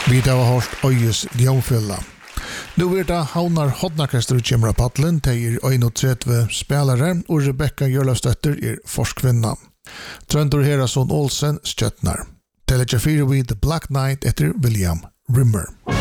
Vi har hørt Øyes Ljónfylla. Nu er det Havnar Hodnarkester kommer av paddelen til 31 spelare og Rebecca Jørlafstøtter forskvinna. Trøndur Herason Olsen skjøttnar. Telegrafir with The Black Knight etter William Rimmer.